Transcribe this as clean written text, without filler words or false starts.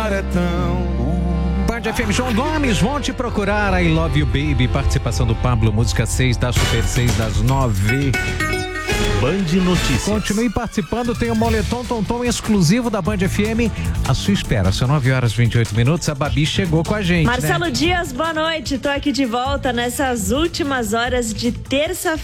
Band FM, João Gomes, vão te procurar. I Love You Baby, participação do Pablo, música 6 da Super 6 das 9. Band Notícias. Continue participando, tem o Moletom Tonton exclusivo da Band FM à sua espera. São 9h28. A Babi chegou com a gente, Marcelo Dias, boa noite. Tô aqui de volta nessas últimas horas de terça-feira.